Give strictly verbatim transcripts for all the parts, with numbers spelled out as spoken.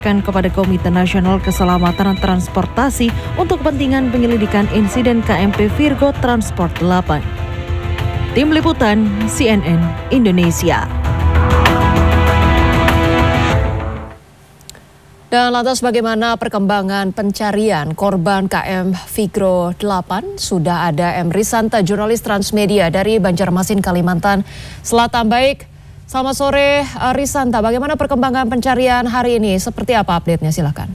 kepada Komite Nasional Keselamatan Transportasi untuk kepentingan penyelidikan insiden K M P Virgo Transport delapan. Tim Liputan C N N Indonesia. Dan lantas bagaimana perkembangan pencarian korban K M Virgo delapan? Sudah ada M. Risanta, jurnalis Transmedia dari Banjarmasin, Kalimantan Selatan. Baik, selamat sore Risanta, bagaimana perkembangan pencarian hari ini? Seperti apa update-nya? Silakan.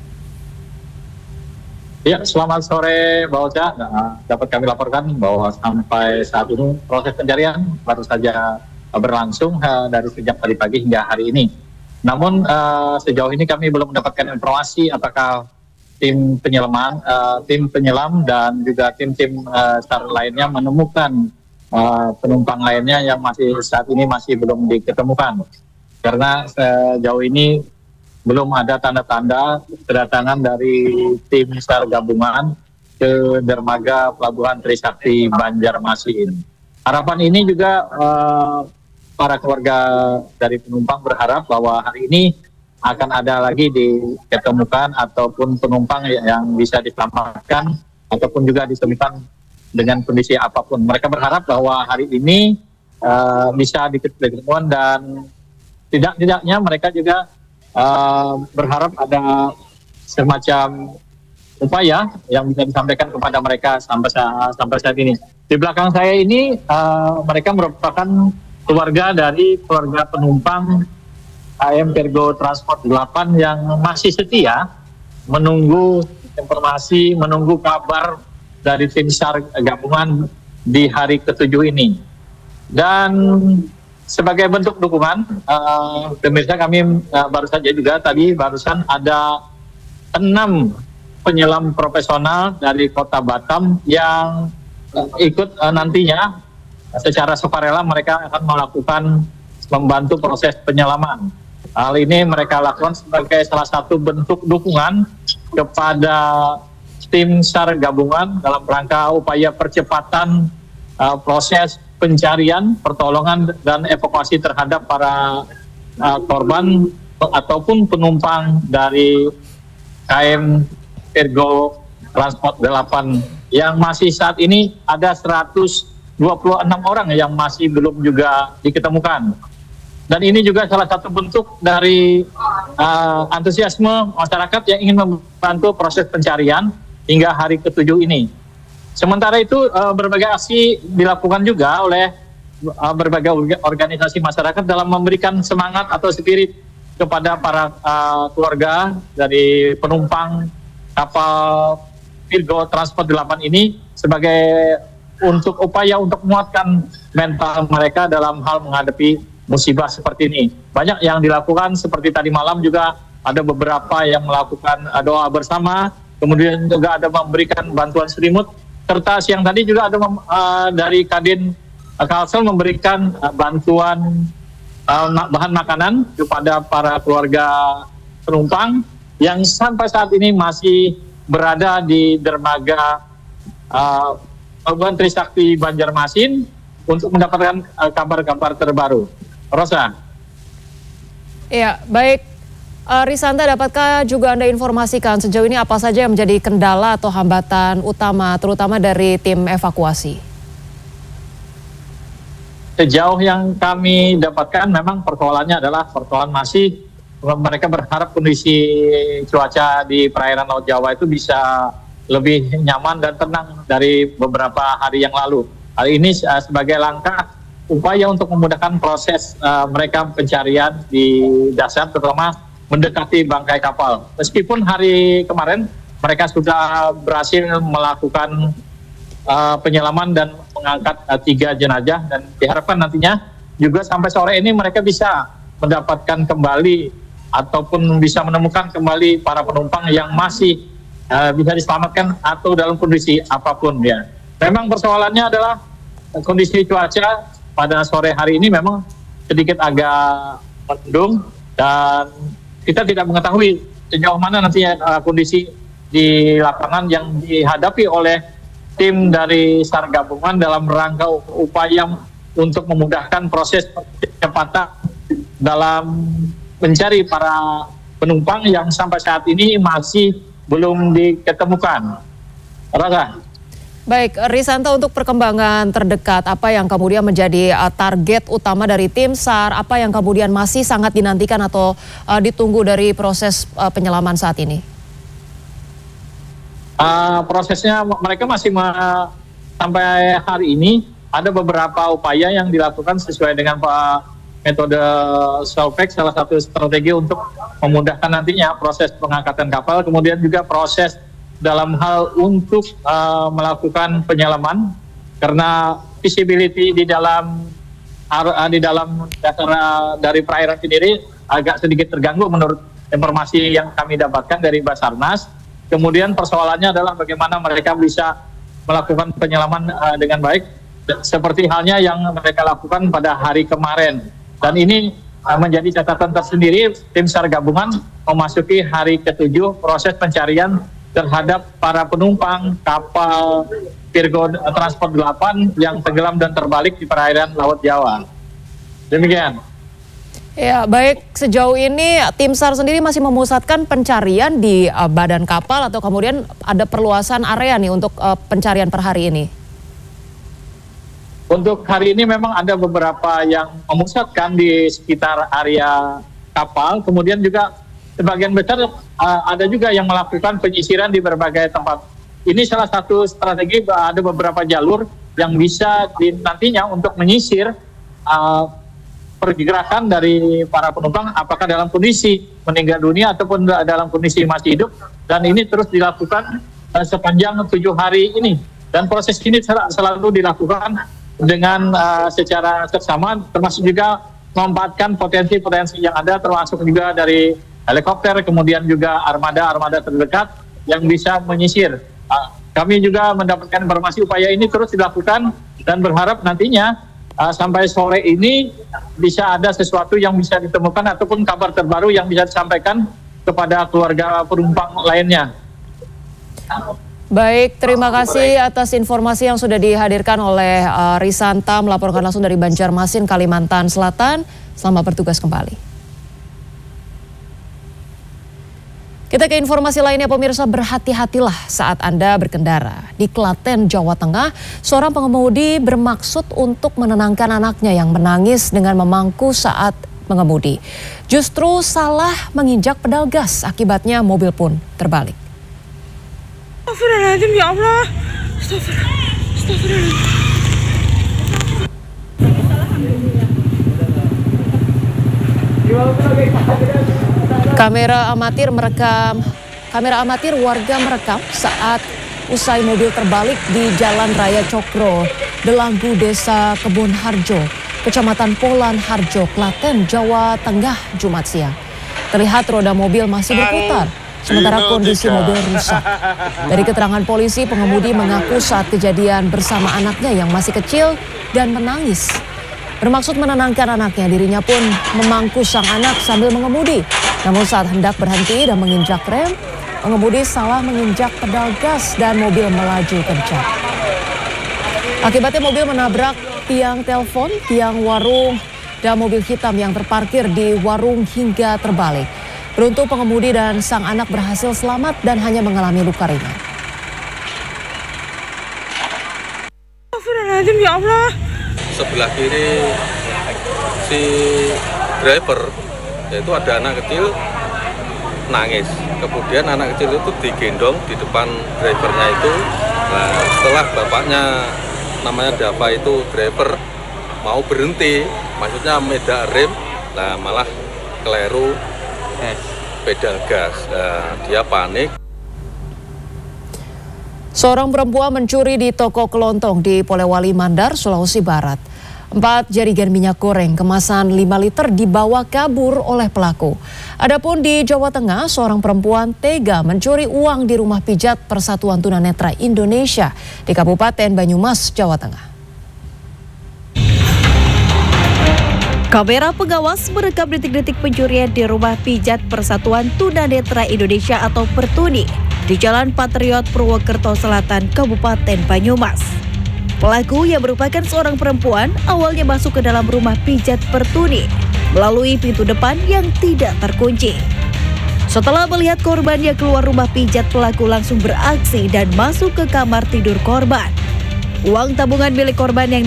Ya, selamat sore Mbak Ocha. Nah, dapat kami laporkan bahwa sampai saat ini proses pencarian baru saja berlangsung uh, dari sejak tadi pagi hingga hari ini. Namun uh, sejauh ini kami belum mendapatkan informasi apakah tim penyelaman, uh, tim penyelam dan juga tim-tim uh, SAR lainnya menemukan uh, penumpang lainnya yang masih saat ini masih belum diketemukan. Karena sejauh ini belum ada tanda-tanda kedatangan dari tim SAR gabungan ke dermaga Pelabuhan Trisakti Banjarmasin. Harapan ini juga uh, para keluarga dari penumpang berharap bahwa hari ini akan ada lagi diketemukan ataupun penumpang yang bisa diselamatkan ataupun juga ditemukan dengan kondisi apapun. Mereka berharap bahwa hari ini uh, bisa diketemukan dan tidak-tidaknya mereka juga uh, berharap ada semacam upaya yang bisa disampaikan kepada mereka sampai saat, sampai saat ini. Di belakang saya ini uh, mereka merupakan keluarga dari keluarga penumpang K M Virgo Transport delapan yang masih setia menunggu informasi, menunggu kabar dari tim SAR gabungan di hari ketujuh ini. Dan sebagai bentuk dukungan, uh, pemirsa kami uh, baru saja juga tadi barusan ada enam penyelam profesional dari Kota Batam yang uh, ikut uh, nantinya secara sukarela mereka akan melakukan membantu proses penyelaman. Hal ini mereka lakukan sebagai salah satu bentuk dukungan kepada tim SAR gabungan dalam rangka upaya percepatan uh, proses pencarian, pertolongan dan evakuasi terhadap para uh, korban ataupun penumpang dari K M Virgo Transport delapan yang masih saat ini ada seratus dua puluh enam orang yang masih belum juga diketemukan. Dan ini juga salah satu bentuk dari uh, antusiasme masyarakat yang ingin membantu proses pencarian hingga hari ketujuh ini. Sementara itu uh, berbagai aksi dilakukan juga oleh uh, berbagai organisasi masyarakat dalam memberikan semangat atau spirit kepada para uh, keluarga dari penumpang kapal Virgo Transport delapan ini sebagai untuk upaya untuk menguatkan mental mereka dalam hal menghadapi musibah seperti ini. Banyak yang dilakukan, seperti tadi malam juga ada beberapa yang melakukan doa bersama, kemudian juga ada memberikan bantuan selimut, serta siang tadi juga ada uh, dari Kadin uh, Kalsel memberikan uh, bantuan uh, bahan makanan kepada para keluarga penumpang yang sampai saat ini masih berada di dermaga uh, Pelabuhan Trisakti Banjarmasin untuk mendapatkan kabar-kabar uh, terbaru. Rosa. Ya, baik. Uh, Risanta, dapatkah juga Anda informasikan sejauh ini apa saja yang menjadi kendala atau hambatan utama, terutama dari tim evakuasi? Sejauh yang kami dapatkan memang persoalannya adalah persoalan masih mereka berharap kondisi cuaca di perairan Laut Jawa itu bisa lebih nyaman dan tenang dari beberapa hari yang lalu. Hal ini uh, sebagai langkah upaya untuk memudahkan proses uh, mereka pencarian di dasar, terutama mendekati bangkai kapal. Meskipun hari kemarin mereka sudah berhasil melakukan uh, penyelaman dan mengangkat uh, tiga jenazah, dan diharapkan nantinya juga sampai sore ini mereka bisa mendapatkan kembali ataupun bisa menemukan kembali para penumpang yang masih Uh, bisa diselamatkan atau dalam kondisi apapun ya. Memang persoalannya adalah kondisi cuaca pada sore hari ini memang sedikit agak mendung dan kita tidak mengetahui sejauh mana nanti uh, kondisi di lapangan yang dihadapi oleh tim dari SAR gabungan dalam rangka upaya untuk memudahkan proses percepatan dalam mencari para penumpang yang sampai saat ini masih belum diketemukan. Raga. Baik, Risanto, untuk perkembangan terdekat, apa yang kemudian menjadi uh, target utama dari tim SAR, apa yang kemudian masih sangat dinantikan atau uh, ditunggu dari proses uh, penyelaman saat ini? Uh, prosesnya mereka masih ma- sampai hari ini ada beberapa upaya yang dilakukan sesuai dengan uh, metode Solvex, salah satu strategi untuk memudahkan nantinya proses pengangkatan kapal, kemudian juga proses dalam hal untuk uh, melakukan penyelaman, karena visibility di dalam uh, di dalam dasar uh, dari perairan sendiri agak sedikit terganggu menurut informasi yang kami dapatkan dari Basarnas. Kemudian persoalannya adalah bagaimana mereka bisa melakukan penyelaman uh, dengan baik, seperti halnya yang mereka lakukan pada hari kemarin. Dan ini uh, menjadi catatan tersendiri, tim SAR gabungan memasuki hari ketujuh proses pencarian terhadap para penumpang kapal Virgo Transport delapan yang tenggelam dan terbalik di perairan Laut Jawa. Demikian. Ya, baik, sejauh ini tim SAR sendiri masih memusatkan pencarian di uh, badan kapal atau kemudian ada perluasan area nih untuk uh, pencarian per hari ini? Untuk hari ini memang ada beberapa yang memusatkan di sekitar area kapal, kemudian juga sebagian besar uh, ada juga yang melakukan penyisiran di berbagai tempat. Ini salah satu strategi, ada beberapa jalur yang bisa di, nantinya untuk menyisir uh, pergerakan dari para penumpang, apakah dalam kondisi meninggal dunia ataupun dalam kondisi masih hidup, dan ini terus dilakukan uh, sepanjang tujuh hari ini. Dan proses ini sel- selalu dilakukan dengan uh, secara seksama, termasuk juga memanfaatkan potensi-potensi yang ada, termasuk juga dari helikopter, kemudian juga armada-armada terdekat yang bisa menyisir. Uh, kami juga mendapatkan informasi upaya ini terus dilakukan dan berharap nantinya uh, sampai sore ini bisa ada sesuatu yang bisa ditemukan ataupun kabar terbaru yang bisa disampaikan kepada keluarga penumpang lainnya. Baik, terima kasih atas informasi yang sudah dihadirkan oleh uh, Risanta melaporkan langsung dari Banjarmasin, Kalimantan Selatan. Selamat bertugas kembali. Kita ke informasi lainnya, pemirsa, berhati-hatilah saat Anda berkendara. Di Klaten, Jawa Tengah, seorang pengemudi bermaksud untuk menenangkan anaknya yang menangis dengan memangku saat mengemudi. Justru salah menginjak pedal gas, akibatnya mobil pun terbalik. Astagfirullahaladzim, ya Allah. Astagfirullahaladzim. Kamera amatir merekam, kamera amatir warga merekam saat usai mobil terbalik di Jalan Raya Cokro, Delanggu, Desa Kebun Harjo, Kecamatan Polan Harjo, Klaten, Jawa Tengah, Jumat siang. Terlihat roda mobil masih berputar, sementara kondisi mobil rusak. Dari keterangan polisi, pengemudi mengaku saat kejadian bersama anaknya yang masih kecil dan menangis. Bermaksud menenangkan anaknya, dirinya pun memangku sang anak sambil mengemudi. Namun saat hendak berhenti dan menginjak rem, pengemudi salah menginjak pedal gas dan mobil melaju kencang. Akibatnya mobil menabrak tiang telepon, tiang warung, dan mobil hitam yang terparkir di warung hingga terbalik. Beruntung pengemudi dan sang anak berhasil selamat dan hanya mengalami luka ringan. Astagfirullahaladzim, ya Allah. Sebelah kiri si driver, yaitu ada anak kecil nangis. Kemudian anak kecil itu digendong di depan drivernya itu. Nah, setelah bapaknya namanya Dava itu driver mau berhenti, maksudnya medak rem, nah malah keliru eh, pedal gas. Nah, dia panik. Seorang perempuan mencuri di toko kelontong di Polewali Mandar, Sulawesi Barat. Empat jerigen minyak goreng kemasan lima liter dibawa kabur oleh pelaku. Adapun di Jawa Tengah, seorang perempuan tega mencuri uang di rumah pijat Persatuan Tunanetra Indonesia di Kabupaten Banyumas, Jawa Tengah. Kamera pengawas merekam detik-detik pencurian di rumah pijat Persatuan Tunanetra Indonesia atau Pertuni di Jalan Patriot Purwokerto Selatan, Kabupaten Banyumas. Pelaku yang merupakan seorang perempuan awalnya masuk ke dalam rumah pijat Pertuni melalui pintu depan yang tidak terkunci. Setelah melihat korban yang keluar rumah pijat, pelaku langsung beraksi dan masuk ke kamar tidur korban. Uang tabungan milik korban yang